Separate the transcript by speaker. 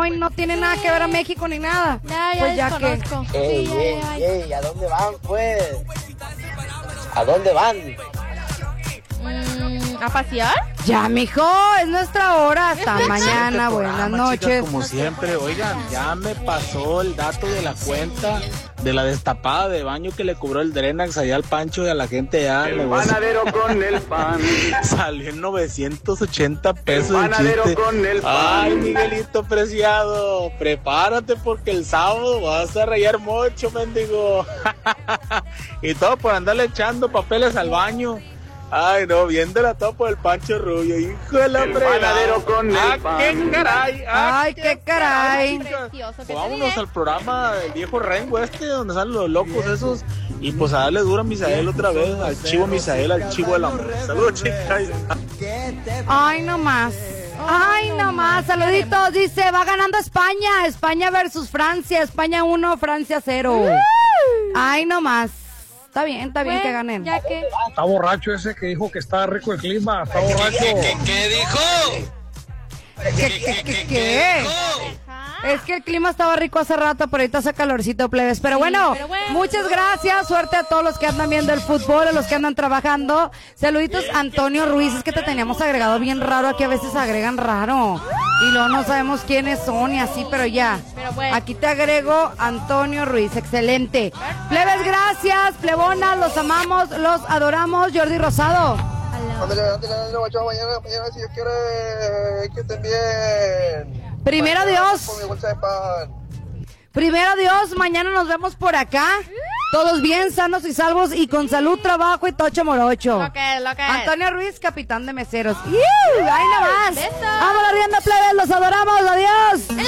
Speaker 1: no tiene nada que ver a México ni nada.
Speaker 2: Pues ya que.
Speaker 3: Ey, ¿a dónde van, pues? ¿A dónde van?
Speaker 2: ¿A pasear?
Speaker 1: Ya, mijo, es nuestra hora. Hasta mañana, buenas noches.
Speaker 4: Chicas, como siempre, oigan, ya me pasó el dato de la cuenta de la destapada de baño que le cobró el Drenax allá al Pancho y a la gente allá.
Speaker 5: El panadero con el pan.
Speaker 4: Salió en 980 pesos
Speaker 5: El panadero
Speaker 4: chiste.
Speaker 5: con el pan.
Speaker 4: Ay, Miguelito preciado, prepárate porque el sábado vas a rayar mucho, mendigo. Y todo por andarle echando papeles al baño. Ay, no, viéndola todo por el Pancho Rubio, hijo de la
Speaker 5: El panadero con el pan.
Speaker 4: ¡Qué caray!
Speaker 1: Ay, qué caray.
Speaker 4: Pues vámonos al programa del viejo Rengo donde salen los locos esos. Y pues a darle duro a Misael otra vez, al chivo Misael, al chivo del amor. Saludos, chicas.
Speaker 1: Ay, nomás. Ay, nomás. Saluditos. Dice, va ganando España. España versus Francia. España 1, Francia 0. Ay, nomás. Está bien que ganen.
Speaker 2: Ya que.
Speaker 6: Está borracho ese que dijo que está rico el clima. Está borracho.
Speaker 7: ¿Qué dijo?
Speaker 1: ¿Qué? Es que el clima estaba rico hace rato, pero ahorita hace calorcito, plebes. Pero bueno, muchas gracias. Suerte a todos los que andan viendo el fútbol, a los que andan trabajando. Saluditos, Antonio Ruiz. Es que te teníamos agregado bien raro. Aquí a veces agregan raro. Y luego no sabemos quiénes son y así, pero ya. Aquí te agrego Antonio Ruiz. Excelente. Plebes, gracias. Plebonas, los amamos, los adoramos. Jordi Rosado.
Speaker 3: Ándale, mañana si Dios quiere, que estén bien.
Speaker 1: Primero Dios.
Speaker 3: Por mi bolsa de pan.
Speaker 1: Primero Dios, mañana nos vemos por acá. Todos bien, sanos y salvos y con salud, trabajo y tocho morocho.
Speaker 2: Lo que.
Speaker 1: Antonio Ruiz, capitán de meseros. ¡Ay, nada más! ¡Vámonos riendo, plebes! ¡Los adoramos! ¡Adiós!